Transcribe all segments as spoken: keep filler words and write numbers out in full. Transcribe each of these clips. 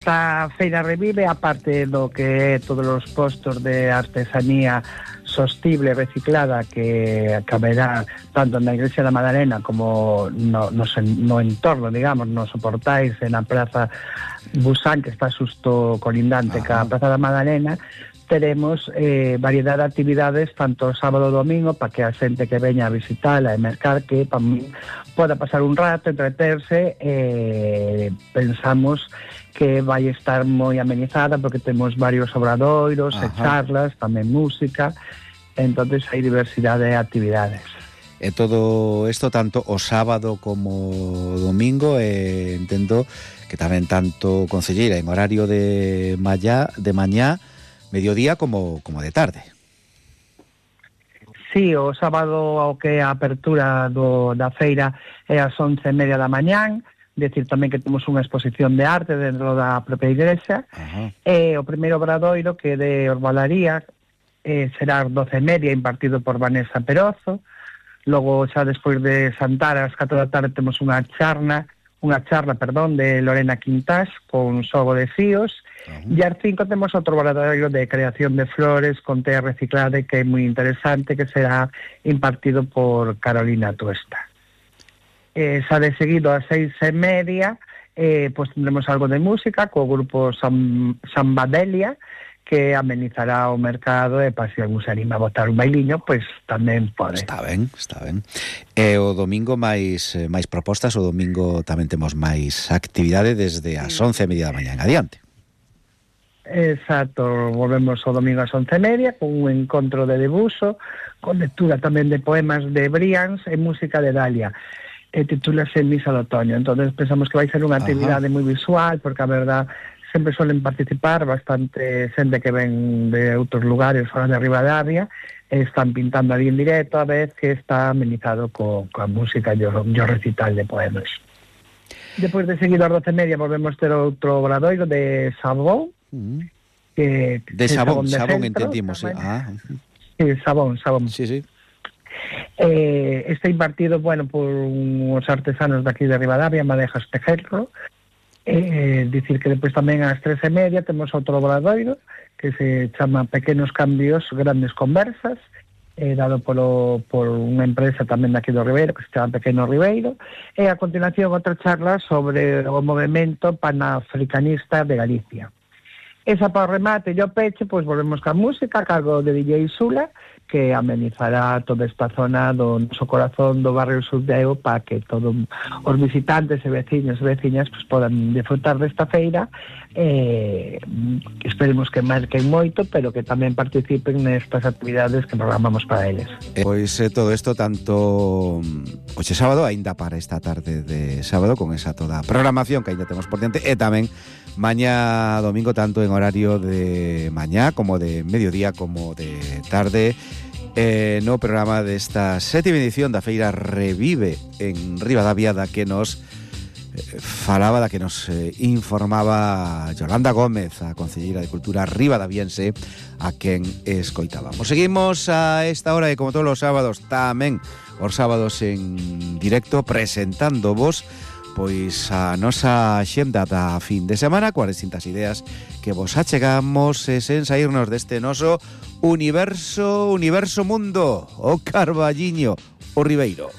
esta feira revive, aparte do que é todos os postos de artesanía sostible, reciclada, que caberá tanto na Igrexa da Madalena como no, no, no entorno, digamos, nos soportais en a Praza Busán, que está xusto colindante ca Praza da Madalena. Teremos eh, variedade de actividades tanto sábado e domingo para que a xente que veña a visitarla e mercar que para mí poda pasar un rato, entreterse. Eh, pensamos que vai estar moi amenizada porque temos varios obradoiros e charlas, tamén música, entonces hai diversidade de actividades. E todo isto tanto o sábado como o domingo, e entendo que tamén tanto concelleira en horario de mañá, de mañá, mediodía como, como de tarde. Sí, o sábado ao que a apertura do, da feira é ás once e media da mañán, decir tamén que temos unha exposición de arte dentro da propia igrexa. Ajá. E o primeiro obradoiro, que é de Orbalaría, eh, será ás doce e media, impartido por Vanessa Perozo. Logo, xa despois de Santar, ás catro da tarde, temos unha charla, unha charla, perdón, de Lorena Quintás con xogo de fíos. Uh-huh. E ás cinco temos outro obradoiro de creación de flores con tea reciclada, que é moi interesante, que será impartido por Carolina Tuesta. Eh, xa de seguido ás seis e media eh, pues tendremos algo de música co grupo San, San Badelia, que amenizará o mercado, e para se algún se anima a botar un bailiño, pois pues, tamén pode. Está ben, está ben. E o domingo máis máis propostas, o domingo tamén temos máis actividade desde as once e media da mañá en adiante. Exacto, volvemos o domingo ás once e media con un encontro de debuxo, con lectura tamén de poemas de Brians e música de Dalia. E titúlase Misa de Otoño. Entonces pensamos que vai ser unha actividade moi visual, porque a verdad sempre suelen participar bastante xente que ven de outros lugares fora de Ribadavia, e están pintando ali en directo, a vez que está amenizado co, coa música e o, o recital de poemas. Depois de seguido ás doce e media volvemos ter outro obradoiro de Sabón, mm. que, de Sabón, de Sabón centro, entendimos, sí. Ah. Sí, Sabón, Sabón. Sí, sí. Eh, está impartido, bueno, por uns artesanos de aquí de Ribadavia, Madejas Tejerro. Eh, dicir que depois tamén ás tres e media temos outro obradoiro que se chama Pequenos Cambios, Grandes Conversas, eh, dado polo, por unha empresa tamén daqui do Ribeiro, que se chama Pequeno Ribeiro, e a continuación outra charla sobre o movimento panafricanista de Galicia. Esa para o remate e o peche, pois volvemos ca música a cargo de D J Sula, que amenizará toda esta zona do noso corazón do barrio Sudeo, para que todos os visitantes e veciños e veciñas pues, podan disfrutar desta feira. Eh, esperemos que marquen moito, pero que tamén participen nestas actividades que programamos para eles. Eh, pois eh, todo isto tanto hoxe sábado, aínda para esta tarde de sábado, con esa toda a programación que aínda temos por diante, e tamén mañá domingo, tanto en horario de mañá como de mediodía como de tarde, eh, no programa desta sétima edición da Feira Revive en Ribadavia, da que nos eh, falaba, da que nos eh, informaba Yolanda Gómez, a concelleira de Cultura ribadaviense, a quen escoitábamos. Seguimos a esta hora e como todos os sábados, tamén os sábados en directo, presentándovos pois a nosa xenda da fin de semana, coas distintas ideas que vos achegamos, e sen saírnos deste noso universo, universo mundo, o Carballiño, o Ribeiro.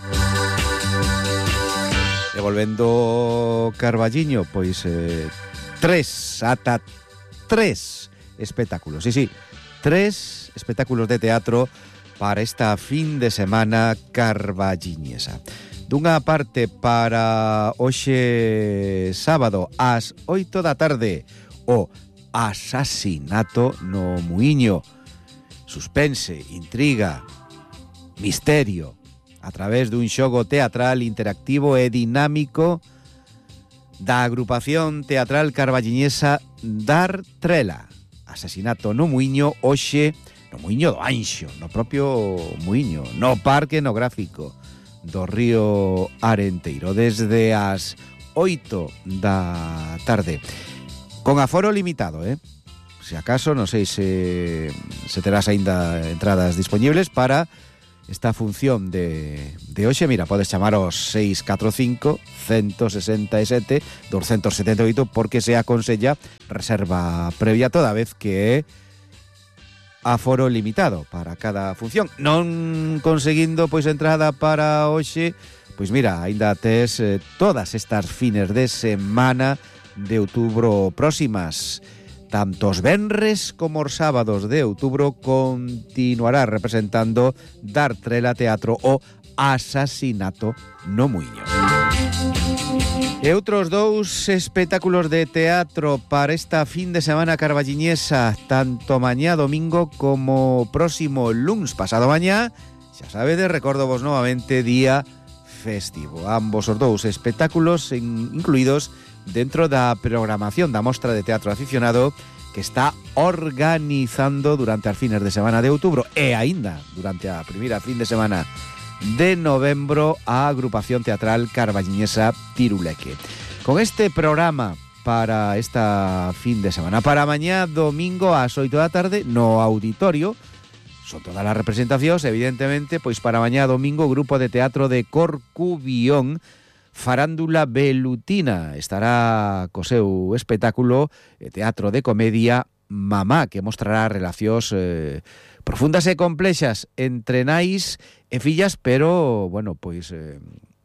E volvendo Carballiño, pois eh, tres, ata tres espectáculos, sí, sí, tres espectáculos de teatro para esta fin de semana carballiñesa. Dunha parte, para hoxe sábado ás oito da tarde, o Asasinato no Muiño. Suspense, intriga, misterio, a través dun xogo teatral interactivo e dinámico da agrupación teatral carballiñesa Dar Trela. Asasinato no Muiño, hoxe no Muiño do Anxo, no propio Muiño, no Parque Etnográfico do Río Arenteiro, desde as oito da tarde, con aforo limitado, eh? Se acaso, non sei se, se terás aínda entradas disponibles para esta función de, de hoxe, mira, podes chamar aos seis catro cinco, uno seis sete, dos sete oito porque se aconsella reserva previa toda vez que é aforo limitado para cada función. Non conseguindo pois entrada para hoxe, pois mira, aínda tes eh, todas estas fines de semana de outubro próximas. Tanto os venres como os sábados de outubro continuará representando Dartrela Teatro o Asasinato no Muiño. E outros dous espectáculos de teatro para esta fin de semana carballiñesa, tanto mañá domingo como próximo luns pasado mañá. Xa sabedes, recordo vos novamente, día festivo. Ambos os dous espectáculos in, incluídos dentro da programación da Mostra de Teatro Aficionado que está organizando durante as fines de semana de outubro e aínda durante a primeira fin de semana de novembro a agrupación teatral carballiñesa Tiruleque. Con este programa para esta fin de semana, para mañá domingo ás oito da tarde no auditorio, son todas as representacións, evidentemente, pois para mañá domingo o grupo de teatro de Corcubión Farándula Velutina estará co seu espectáculo teatro de comedia Mamá, que mostrará relacións eh, profundas e complexas entre nais e fillas, pero, bueno, pois eh,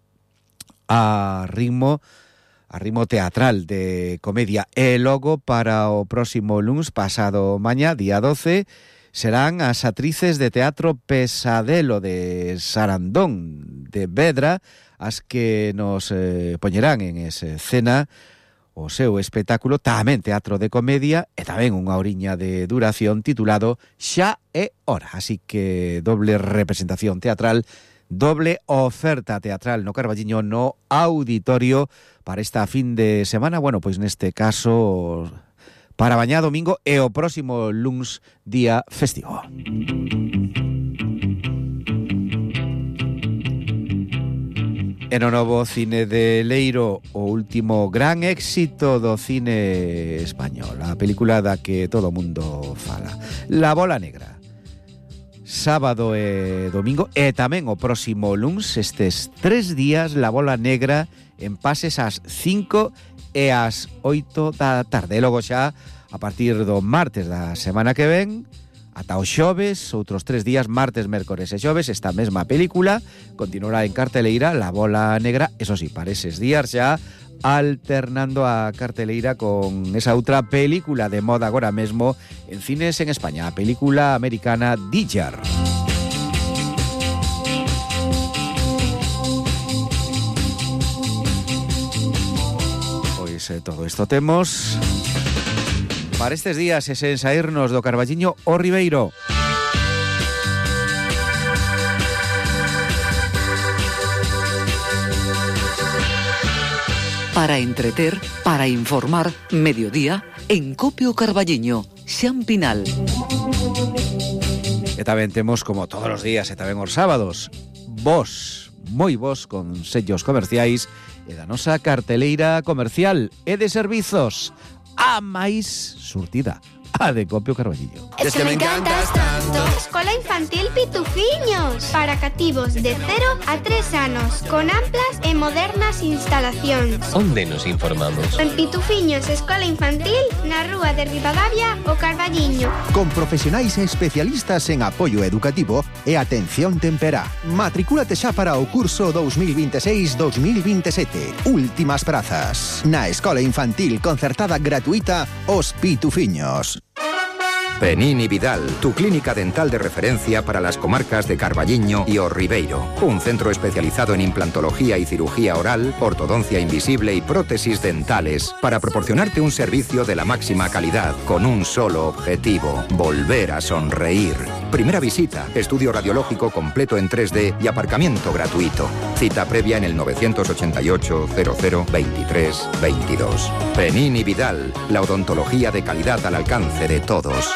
a ritmo a ritmo teatral de comedia. E logo para o próximo luns pasado mañá, día doce, serán as actrices de teatro Pesadelo de Sarandón de Vedra as que nos eh, poñerán en escena o seu espectáculo, tamén teatro de comedia e tamén unha horiña de duración titulado Xa é hora. Así que doble representación teatral, doble oferta teatral no Carballiño no auditorio para esta fin de semana. Bueno, pois neste caso para mañá domingo e o próximo luns día festivo. E no novo cine de Leiro, o último gran éxito do cine español, a película da que todo o mundo fala, La Bola Negra. Sábado e domingo, e tamén o próximo luns, estes tres días, La Bola Negra en pases ás cinco e ás oito da tarde. E logo xa, a partir do martes da semana que ven, ata o xoves, outros tres días, martes, mércores e xoves, esta mesma película continuará en carteleira, La Bola Negra, eso sí, para eses días xa alternando a carteleira con esa outra película de moda agora mesmo en cines en España, a película americana Dillar. Pois eh, todo isto temos para estes días e sen saírnos do Carballiño o Ribeiro. Para entreter, para informar, mediodía, en Copio Carballiño, Xan Pinal. E tamén temos, como todos os días e tamén os sábados, vos, moi vos, con sellos comerciais e da nosa carteleira comercial e de servizos a máis surtida, a de Copio Carballiño. Es que me encantas tanto. Escola Infantil Pitufiños, para cativos de cero a tres anos, con amplas e modernas instalacións. Onde nos informamos? En Pitufiños Escola Infantil, na rúa de Ribadavia, o Carballiño. Con profesionais e especialistas en apoio educativo e atención temperá. Matricúlate xa para o curso dos mil veintiséis dos mil veintisiete. Últimas prazas. Na Escola Infantil concertada gratuita Os Pitufiños. Penini Vidal, tu clínica dental de referencia para las comarcas de Carballiño y O Ribeiro. Un centro especializado en implantología y cirugía oral, ortodoncia invisible y prótesis dentales para proporcionarte un servicio de la máxima calidad con un solo objetivo: volver a sonreír. Primera visita, estudio radiológico completo en tres D y aparcamiento gratuito. Cita previa en el nueve ocho ocho, cero cero, veintitrés, veintidós. Penini Vidal, la odontología de calidad al alcance de todos.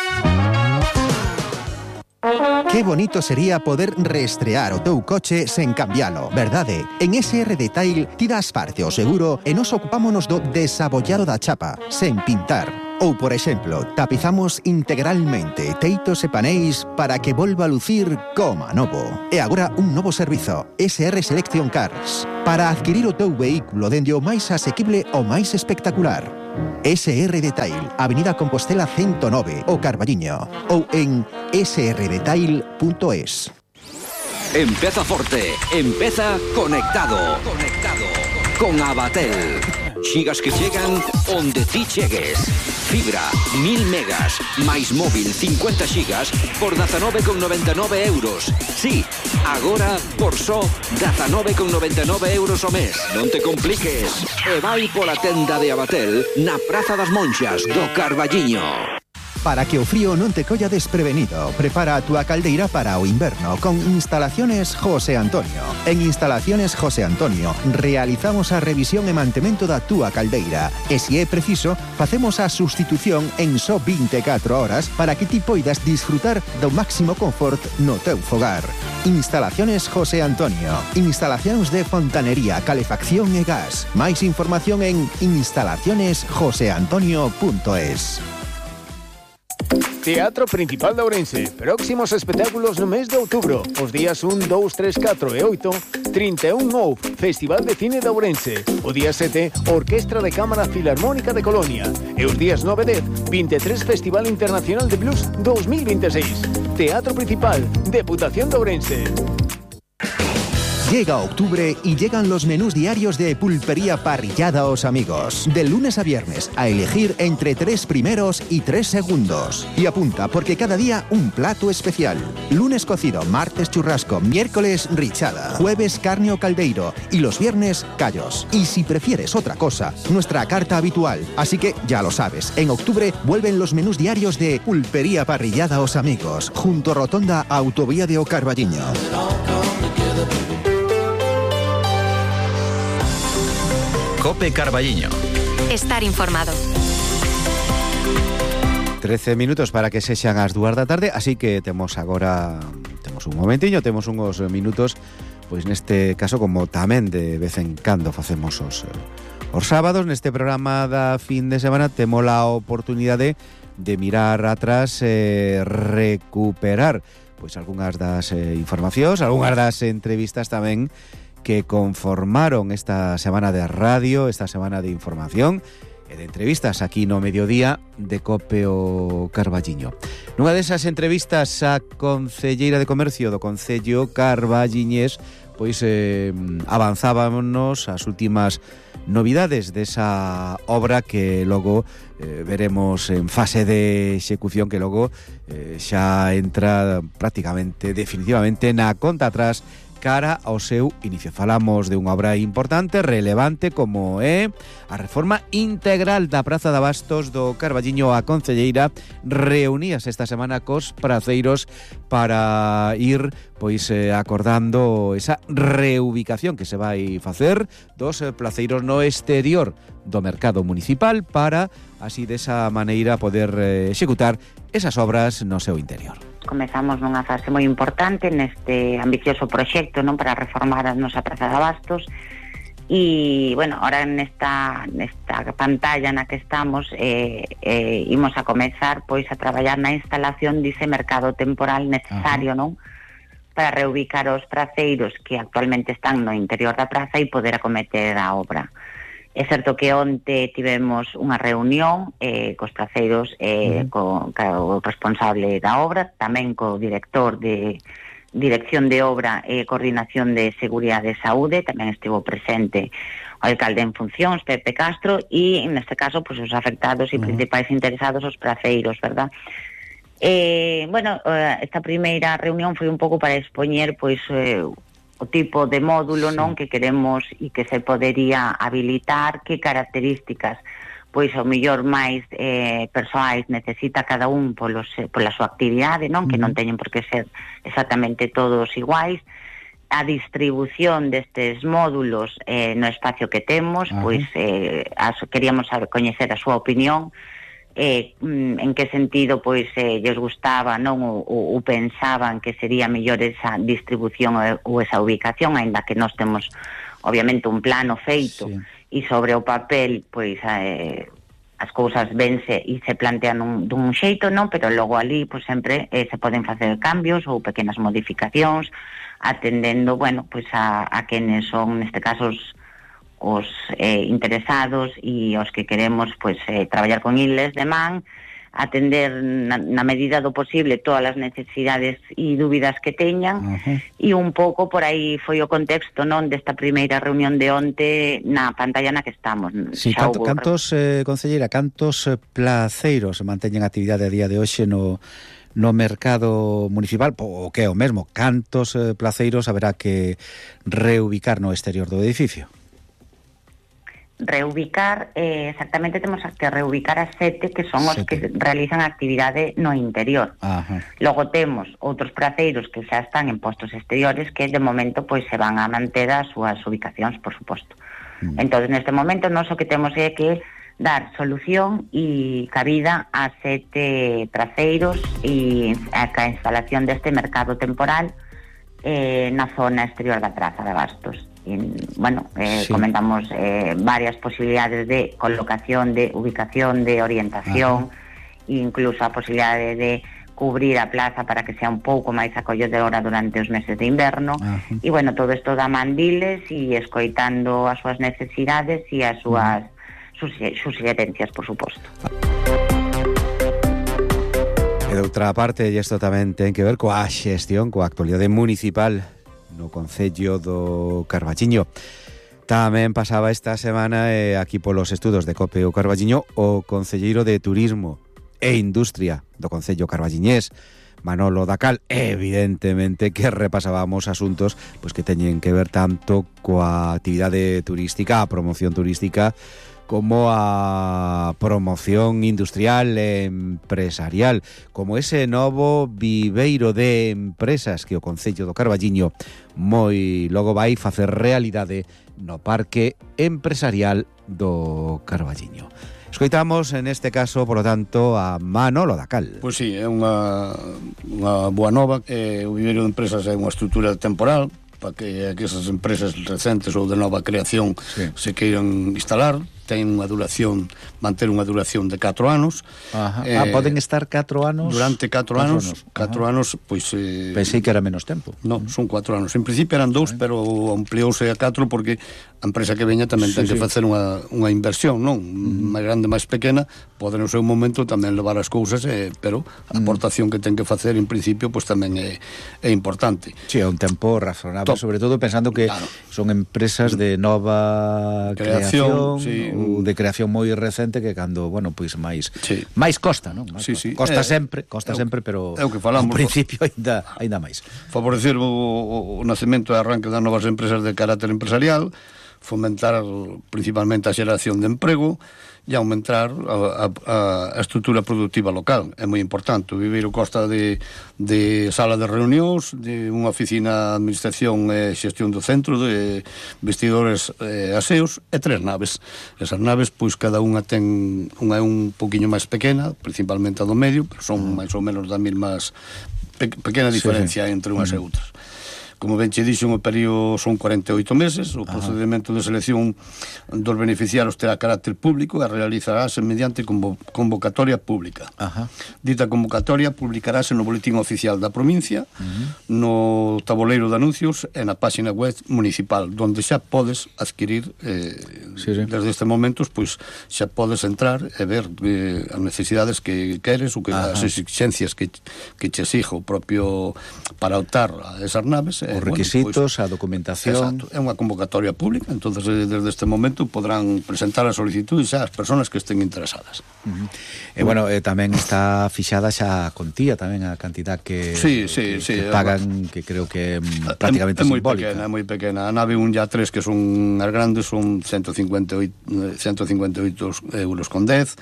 Qué bonito sería poder reestrear o teu coche sen cambialo, verdade? En S R Detail ti das parte o seguro e nos ocupámonos do desabollado da chapa, sen pintar. Ou, por exemplo, tapizamos integralmente teitos e paneis para que volva a lucir como novo. E agora un novo servizo, S R Selection Cars, para adquirir o teu vehículo dende o máis asequible ao máis espectacular. S R Detail, Avenida Compostela ciento nove, o Carballiño, ou en s r detail punto es. Empeza forte, empeza conectado. Conectado con Abatel. Xigas que chegan onde ti chegues. Fibra, mil megas, máis móvil cincuenta xigas por dezanove con noventa e nove euros. Sí, agora por só dezanove con noventa e nove euros o mes. Non te compliques. E vai pola tenda de Abatel na Praza das Monxas do Carballiño. Para que o frío non te colla desprevenido, prepara a túa caldeira para o inverno con Instalaciones José Antonio. En Instalaciones José Antonio realizamos a revisión e mantemento da túa caldeira e, se é preciso, facemos a sustitución en só vinte e catro horas para que ti poidas disfrutar do máximo confort no teu fogar. Instalaciones José Antonio. Instalacións de fontanería, calefacción e gas. Máis información en instalaciones josé antonio punto es. Teatro Principal de Ourense. Próximos espectáculos no mes de outubro. Os días un, dous, tres, catro e oito, trinta e un O U F, Festival de Cine de Ourense. O día sete, Orquestra de Cámara Filarmónica de Colonia. E os días nove e dez, vinte e tres, Festival Internacional de Blues dos mil vinte e seis. Teatro Principal, Deputación de Ourense. Llega octubre y llegan los menús diarios de Pulpería Parrillada Os Amigos. De lunes a viernes, a elegir entre tres primeros y tres segundos. Y apunta, porque cada día un plato especial. Lunes cocido, martes churrasco, miércoles richada, jueves carne o caldeiro y los viernes callos. Y si prefieres otra cosa, nuestra carta habitual. Así que ya lo sabes, en octubre vuelven los menús diarios de Pulpería Parrillada Os Amigos, junto a Rotonda Autovía de O Carballiño. Cope Carballiño. Estar informado. trece minutos para que sexan as dúas da tarde, así que temos agora temos un momentiño, temos uns minutos, pois neste caso como tamén de vez en cando facemos os os sábados neste programa da fin de semana, temos a oportunidade de mirar atrás e recuperar pois algunhas das eh, informacións, algunhas das entrevistas tamén que conformaron esta semana de radio, esta semana de información e de entrevistas aquí no mediodía de Cope o Carballiño. Nunha desas entrevistas a concelleira de Comercio do Concello carballiñés, pois eh, avanzábamos as últimas novidades desa obra que logo eh, veremos en fase de execución, que logo eh, xa entra prácticamente definitivamente na conta atrás cara ao seu inicio. Falamos de unha obra importante, relevante, como é a reforma integral da Praza de Abastos do Carballiño. A concelleira reuníase esta semana cos praceiros para ir pois eh, acordando esa reubicación que se vai facer dos eh, placeiros no exterior do mercado municipal para, así desa maneira, poder eh, executar esas obras no seu interior. Comezamos nunha fase moi importante neste ambicioso proxecto, non, para reformar a nosa Praza de Abastos e, bueno, ahora nesta, nesta pantalla na que estamos eh, eh, imos a comezar pois a traballar na instalación dese mercado temporal necesario, uh-huh. non, para reubicar os praceiros que actualmente están no interior da praza e poder acometer a obra. É certo que onte tivemos unha reunión eh, cos praceiros, eh, uh-huh. co, co responsable da obra, tamén co director de Dirección de Obra e Coordinación de Seguridade e Saúde, tamén estivo presente o alcalde en funcións, Pepe Castro, e neste caso pues, os afectados e uh-huh. principais interesados, os praceiros, verdad? Eh, bueno, esta primeira reunión foi un pouco para expoñer pois eh, o tipo de módulo, sí. non, que queremos e que se podería habilitar, que características pois ao mellor máis eh, persoais necesita cada un polos, pola súa actividade, non, uh-huh. que non teñen por que ser exactamente todos iguais, a distribución destes módulos eh, no espacio que temos, uh-huh. pois eh, as, queríamos saber, coñecer a súa opinión, eh, en que sentido pois eh, lles gustaba, non, ou, ou pensaban que sería mellor esa distribución ou esa ubicación, aínda que nós temos obviamente un plano feito, sí. e sobre o papel pois eh, as cousas vense e se plantean dun, dun xeito, non? Pero logo ali, pois sempre eh, se poden facer cambios ou pequenas modificacións, atendendo, bueno, pois a, a quenes son, neste caso, os, os eh, interesados e os que queremos, pois, eh, traballar con iles de man, atender na, na medida do posible todas as necesidades e dúbidas que teñan. Uh-huh. E un pouco por aí foi o contexto, non, desta primeira reunión de onte na pantalla na que estamos. Sí, canto, hubo... cantos, eh, concelleira, cantos eh, placeiros manteñen actividade a día de hoxe no, no mercado municipal, o que é o mesmo, cantos eh, placeiros haberá que reubicar no exterior do edificio? Reubicar, eh, exactamente temos que reubicar a sete que son os sete. que realizan actividade no interior. Ajá. Logo temos outros praceiros que xa están en postos exteriores que de momento pois se van a manter as súas ubicacións, por suposto. Mm. Entón, neste momento, nós o que temos é que dar solución e cabida a sete praceiros e a instalación deste mercado temporal eh, na zona exterior da Praza de Abastos. Y, bueno, eh, sí. comentamos eh, varias posibilidades de colocación, de ubicación, de orientación, e incluso a posibilidade de cubrir a plaza para que sea un pouco máis acolledora durante os meses de inverno. E, bueno, todo isto da mandiles e escoitando as súas necesidades e as súas suxerencias, por suposto. E de outra parte, e isto tamén ten que ver coa xestión, coa actualidade municipal no Concello do Carballiño. Tamén pasaba esta semana eh, aquí polos estudos de COPE o Carballiño o concelleiro de Turismo e Industria do Concello Carballiñés, Manolo Dacal. Evidentemente que repasábamos asuntos pois que teñen que ver tanto coa actividade turística, a promoción turística, como a promoción industrial e empresarial, como ese novo viveiro de empresas que o Concello do Carballiño moi logo vai facer realidade no Parque Empresarial do Carballiño. Escoitamos, en este caso, por lo tanto, a Manolo Dacal. Pois sí, é unha, unha boa nova. Eh, o viveiro de empresas é unha estrutura temporal para que, que esas empresas recentes ou de nova creación sí. se queiran instalar. Ten unha duración, manter unha duración de catro anos. Ajá. Eh, ah, poden estar catro anos? Durante catro anos, catro anos, pois... Eh, pensei que era menos tempo. Non, son catro anos. En principio eran dous, pero ampliouse a catro porque a empresa que veña tamén sí, ten que sí. facer unha, unha inversión, non? Uh-huh. máis grande, máis pequena, pode no seu momento tamén levar as cousas, eh, pero a aportación uh-huh. que ten que facer en principio pois tamén é, é importante. Si, sí, é un tempo razonable, sobre todo pensando que claro. son empresas de nova creación, creación sí. ou de creación moi recente que cando, bueno, pois máis sí. máis costa, non? Máis sí, costa, sí. costa eh, sempre, costa é, sempre, pero é o que falamos, ao principio aínda aínda máis. Favorecer o, o nacemento e arranque das novas empresas de carácter empresarial, fomentar principalmente a xeración de emprego e aumentar a, a, a estrutura productiva local. É moi importante. O viveiro consta de, de sala de reunións, de unha oficina de administración e xestión do centro, de vestidores e aseos, e tres naves. Esas naves, pois, cada unha ten unha é un poquinho máis pequena, principalmente a do medio, pero son máis ou menos da mesma pe, pequena diferencia sí, sí. entre unhas uh-huh. e outras. Como ben che dixo, o período son cuarenta e oito meses. O Ajá. procedimento de selección dos beneficiarios terá carácter público e realizarase mediante convo convocatoria pública. Ajá. Dita convocatoria publicarase no boletín oficial da provincia, uh-huh. no tabuleiro de anuncios e na página web municipal, donde xa podes adquirir eh, sí, sí. desde este momentos, pois xa podes entrar e ver eh, as necesidades que queres ou que Ajá. as exigencias que, que che exijo o propio para optar a esas naves. Os requisitos, bueno, pues, a documentación. Exacto, é unha convocatoria pública, entonces desde este momento podrán presentar a solicitud xa as persoas que estén interesadas. Uh-huh. E bueno, eh, tamén está fixada xa a contía, tamén a cantidad que, sí, sí, que, sí, que pagan, que creo que é prácticamente é, é moi simbólica. Pequena, é moi pequena. A nave un e a tres, que son as grandes, son ciento cincuenta e oito euros con dez,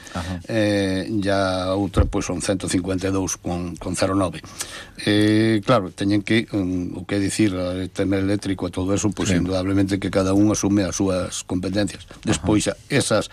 eh, e a outra pois son ciento cincuenta e dous con cero nove. Eh, claro, teñen que, um, o que dicir, o tema eléctrico e todo eso, pois sí. indudablemente que cada un asume as súas competencias. Despois, Ajá. esas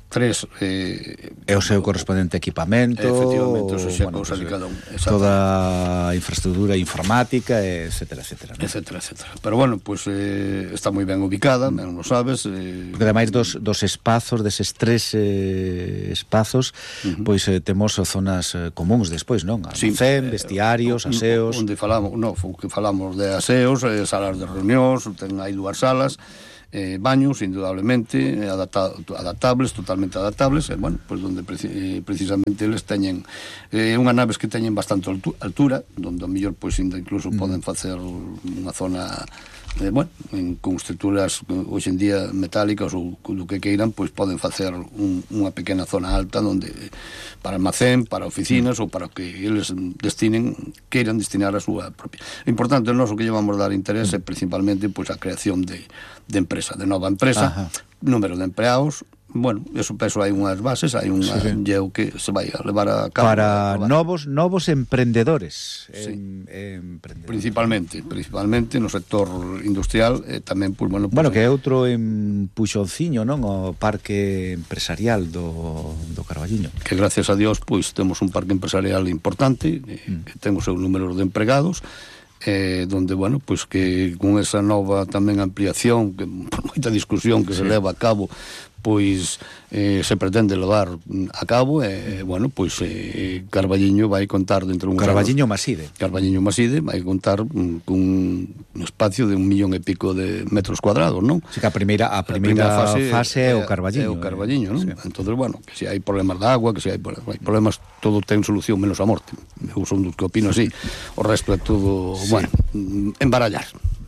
tres eh, e o seu correspondente equipamento, efectivamente, o sea, bueno, cousa pues, de cada un, toda a infraestructura informática, etcétera, etcétera, ¿no? etcétera, etcétera. Pero bueno, pues eh, está moi ben ubicada, ben lo sabes. Eh, Porque ademais dos, dos espazos, deses tres eh, espazos, uh-huh. pois eh, temos zonas eh, comuns despois, non? Almacén, sí, vestiarios, eh, aseos. Onde falamos, no, que falamos de aseos, eh, salas de reunións, ten aí dúas salas. Eh, baños, indudablemente, adapta, adaptables, totalmente adaptables, e, eh, bueno, pues donde preci eh, precisamente eles teñen eh, unhas naves que teñen bastante altu altura, donde ao mellor, pois, pues, incluso mm. poden facer unha zona, eh, bueno, en, con estruturas hoxe en día metálicas ou do que queiran, pois pues, poden facer un, unha pequena zona alta donde para almacén, para oficinas mm. ou para que eles destinen, queiran destinar a súa propia. O importante, o noso que llevamos a dar interés é principalmente, pois, pues, a creación de de empresa, de nova empresa, Ajá. número de empleados, bueno, eso peso hai unhas bases, hai unha sí, sí. lleo que se vai a levar a cabo para a novos novos emprendedores, sí. en, emprendedores. Principalmente, principalmente no sector industrial, eh, tamén pues, bueno, pues, bueno, que é outro empuxonciño, non, o parque empresarial do do Carballiño. Que gracias a Dios, pois pues, temos un parque empresarial importante, eh, mm. que ten o seu número de empregados. Eh, donde, bueno, pues que con esa nova tamén ampliación, que por moita discusión que sí. se leva a cabo, pois eh, se pretende levar a cabo, e, eh, bueno, pois eh, Carballiño vai contar dentro de un Carballiño Maside. Carballiño Maside vai contar mm, cun un espacio de un millón e pico de metros cuadrados, non? Si que a primeira a primeira, a primeira fase, fase é o Carballiño. É o Carballiño, non? Sí. Entonces, bueno, que se hai problemas de agua, que se hai, hai problemas, todo ten solución menos a morte. Eu son dos que opino así. O resto é todo, sí. bueno, embarallar.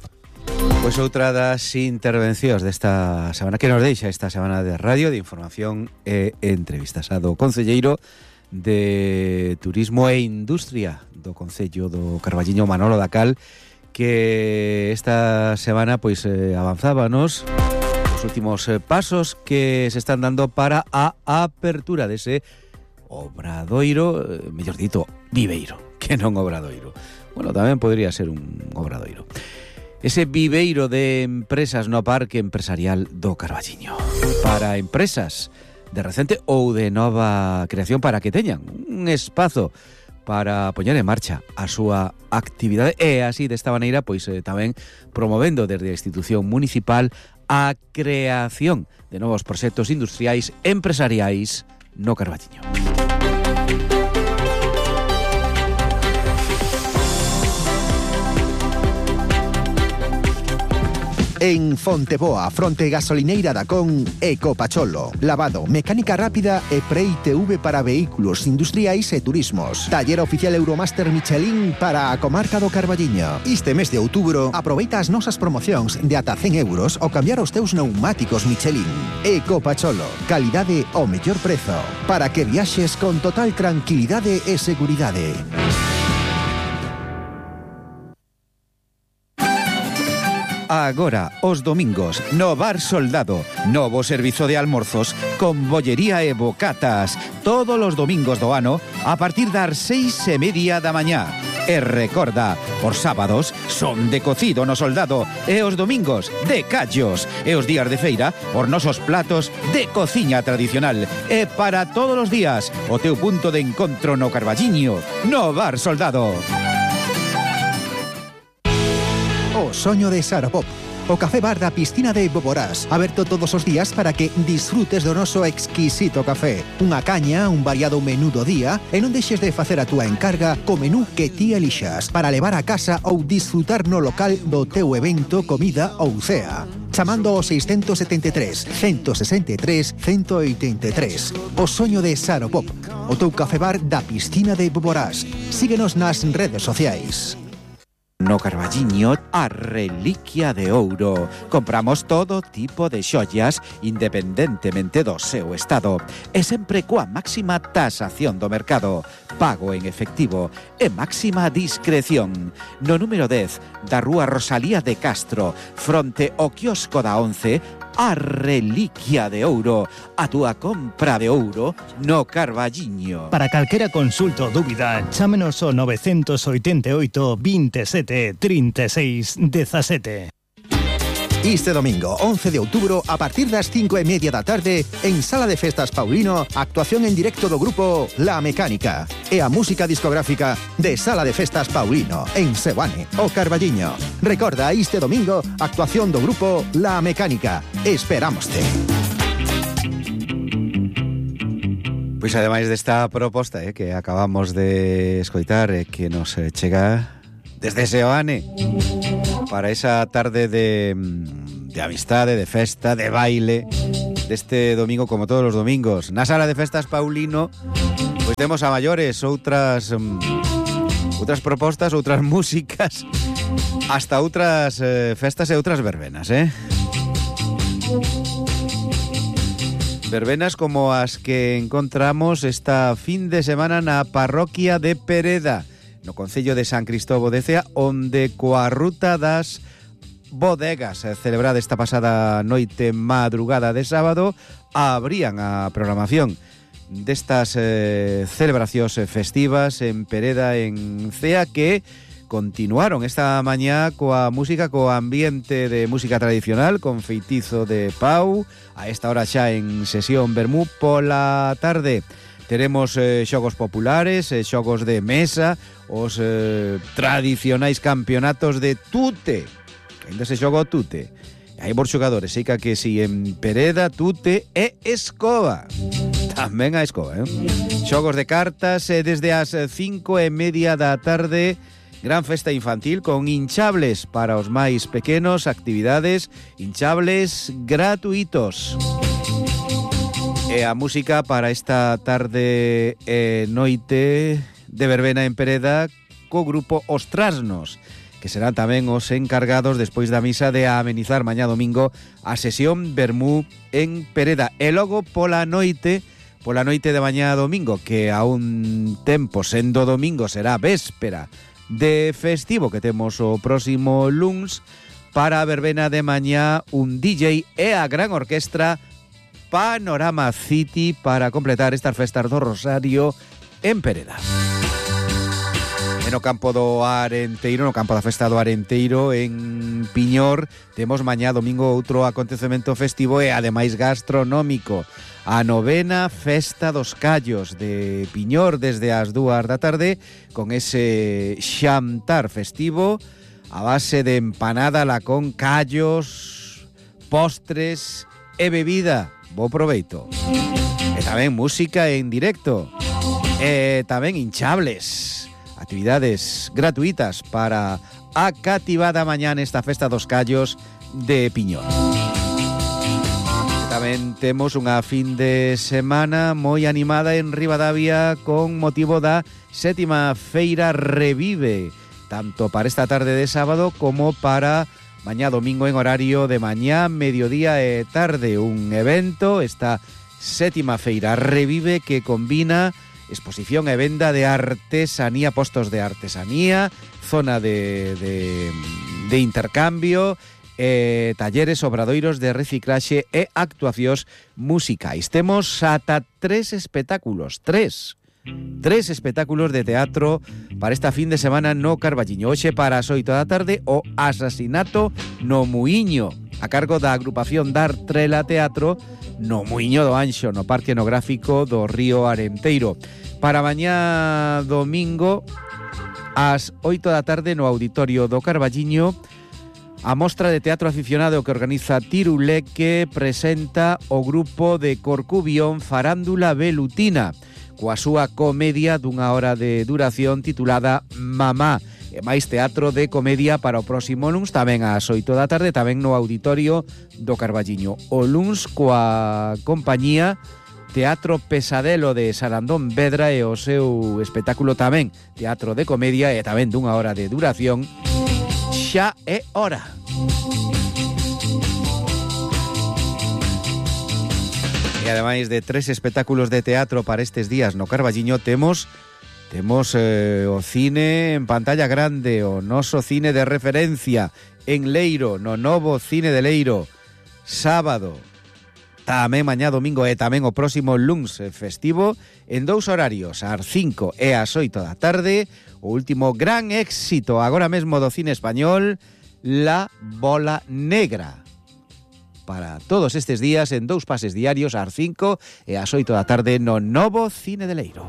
Pois outra das intervencións desta semana que nos deixa esta semana de radio, de información e entrevistas a do concelleiro de Turismo e Industria do Concello do Carballiño, Manolo Dacal, que esta semana pois eh, avanzábanos os últimos eh, pasos que se están dando para a apertura dese obradoiro, eh, mellor dito, viveiro, que non obradoiro. Bueno, tamén podría ser un obradoiro. Ese viveiro de empresas no parque empresarial do Carballiño. Para empresas de recente ou de nova creación, para que teñan un espazo para poñer en marcha a súa actividade e así, desta maneira, pois eh, tamén promovendo desde a institución municipal a creación de novos proxectos industriais empresariais no Carballiño. En Fonteboa, fronte gasolineira da Con, Ecopacholo. Lavado, mecánica rápida e pre-I T V para vehículos industriais e turismos. Taller oficial Euromaster Michelin para a comarca do Carballiño. Este mes de outubro, aproveita as nosas promocións de ata cen euros ao cambiar os teus neumáticos Michelin. Ecopacholo, calidade ao mellor prezo, para que viaxes con total tranquilidade e seguridade. Agora, os domingos, no Bar Soldado, novo servizo de almorzos con bollería e bocatas, todos os domingos do ano a partir das seis e media da mañá. E recorda, os sábados son de cocido no Soldado e os domingos de callos. E os días de feira, os nosos platos de cociña tradicional. E para todos os días, o teu punto de encontro no Carballiño, no Bar Soldado. O soño de Saropop, o café bar da piscina de Boborás, aberto todos os días para que disfrutes do noso exquisito café. Unha caña, un variado menú do día, e non deixes de facer a túa encarga co menú que ti elixas para levar a casa ou disfrutar no local do teu evento, comida ou cea. Chamando ao seiscentos setenta e tres, ciento sesenta e tres, ciento oitenta e tres. O soño de Saropop, o teu café bar da piscina de Boborás. Síguenos nas redes sociais. No Carballiño, a reliquia de ouro. Compramos todo tipo de xollas independentemente do seu estado e sempre coa máxima tasación do mercado, pago en efectivo e máxima discreción. No número dez da rúa Rosalía de Castro, fronte ao quiosco da once, a reliquia de ouro, a túa compra de ouro no Carballiño. Para calquera consulta ou dúbida, chámenos ao novecientos oitenta e oito, veintisiete, trinta e seis, dezasete. Este domingo, once de outubro, a partir das cinco e media da tarde, en Sala de Festas Paulino, actuación en directo do grupo La Mecánica e a música discográfica de Sala de Festas Paulino, en Seoane, o Carballiño. Recorda, este domingo, actuación do grupo La Mecánica. Esperámoste. Pois ademais desta proposta eh, que acabamos de escoitar eh, que nos eh, chega desde Seoane para esa tarde de, de amistade, de festa, de baile deste domingo, como todos os domingos na Sala de Festas Paulino, pois temos a maiores outras um, outras propostas, outras músicas, hasta outras eh, festas e outras verbenas, eh? Verbenas como as que encontramos esta fin de semana na parroquia de Pereda, no concello de San Cristóbal de Cea, onde coa ruta das bodegas celebrada esta pasada noite madrugada de sábado abrían a programación destas eh, celebracións festivas en Pereda, en Cea, que continuaron esta mañá coa música, coa ambiente de música tradicional, con feitizo de pau, a esta hora xa en sesión vermú. Pola tarde teremos eh, xogos populares, eh, xogos de mesa, os eh, tradicionais campeonatos de tute, que ainda se xoga o tute. Hai por xogadores, sei que si en Pereda, tute e escoba. Tamén a escoba, eh? Xogos de cartas eh, desde as cinco e media da tarde. Gran festa infantil con hinchables para os máis pequenos, actividades, hinchables gratuitos. E a música para esta tarde e noite de verbena en Pereda co grupo Os Trasnos, que serán tamén os encargados despois da misa de amenizar mañá domingo a sesión vermú en Pereda. E logo pola noite, pola noite de mañá domingo, que a un tempo sendo domingo será véspera de festivo, que temos o próximo luns, para a verbena de mañá un D J e a gran orquestra Panorama City para completar estas festas do Rosario en Pereda. E no campo do Arenteiro, no campo da festa do Arenteiro en Piñor, temos mañá domingo outro acontecemento festivo e ademais gastronómico. A novena Festa dos Callos de Piñor desde as dúas da tarde, con ese xantar festivo a base de empanada, lacón, callos, postres e bebida. Bo proveito. E tamén música en directo. E tamén hinchables. Actividades gratuitas para a cativada mañá nesta Festa dos Callos de Piñor. Tamén temos unha fin de semana moi animada en Ribadavia con motivo da sétima Feira Revive, tanto para esta tarde de sábado como para mañá domingo en horario de mañá, mediodía e tarde. Un evento, esta sétima Feira Revive, que combina exposición e venda de artesanía, postos de artesanía, zona de, de, de intercambio, Eh, talleres, obradoiros de reciclaxe e actuacións musicais. Temos ata tres espectáculos, tres, tres espectáculos de teatro para esta fin de semana no Carballiño. Hoxe para as oito da tarde, o Asasinato no Muiño, a cargo da agrupación Dar Trela Teatro, no Muiño do Anxo, no Parque Etnográfico do Río Arenteiro. Para mañá domingo, ás oito da tarde, no Auditorio do Carballiño, a mostra de teatro aficionado que organiza Tirulé, que presenta o grupo de Corcubión Farándula Velutina, coa súa comedia dunha hora de duración titulada Mamá. E máis teatro de comedia para o próximo luns, tamén ás oito da tarde, tamén no Auditorio do Carballiño. O luns coa compañía Teatro Pesadelo de Sarandón Vedra e o seu espectáculo tamén teatro de comedia e tamén dunha hora de duración. Xa é hora. E ademais de tres espectáculos de teatro para estes días no Carballiño, temos temos eh, o cine en pantalla grande, o noso cine de referencia en Leiro, no novo Cine de Leiro, sábado, tamén mañá domingo e tamén o próximo luns festivo, en dous horarios, ás cinco e ás oito da tarde, o último gran éxito agora mesmo do cine español, La Bola Negra, para todos estes días en dous pases diarios ás cinco e ás oito da tarde no Novo Cine de Leiro.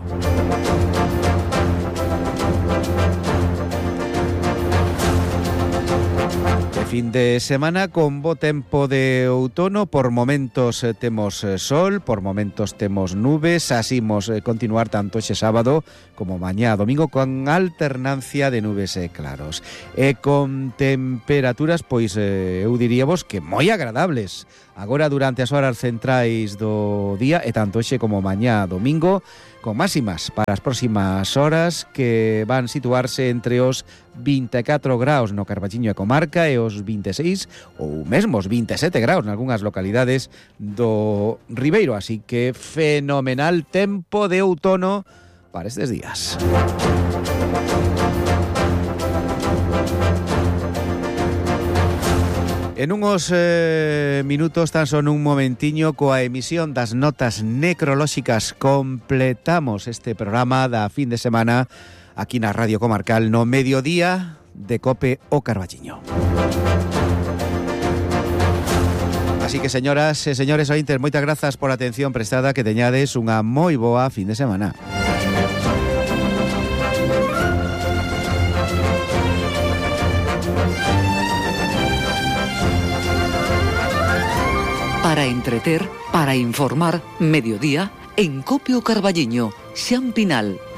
Fin de semana con bo tempo de outono, por momentos eh, temos eh, sol, por momentos temos nubes, asimos eh, continuar tanto ese sábado como mañá domingo con alternancia de nubes e claros. E con temperaturas, pois eh, eu diríamos que moi agradables. Agora durante as horas centrais do día e tanto hoxe como mañá domingo, con máximas para as próximas horas que van situarse entre os vinte e catro graus no Carballiño e comarca e os vinte e seis ou mesmo os vinte e sete graus nalgúnas localidades do Ribeiro, así que fenomenal tempo de outono para estes días. En unos eh, minutos, tan só nun momentiño, coa emisión das notas necrolóxicas completamos este programa da fin de semana aquí na Radio Comarcal no mediodía de Cope o Carballiño. Así que, señoras e señores ointes, moitas grazas por a atención prestada, que teñades unha moi boa fin de semana. Para entreter, para informar, mediodía, en Copio Carballiño, Xan Pinal.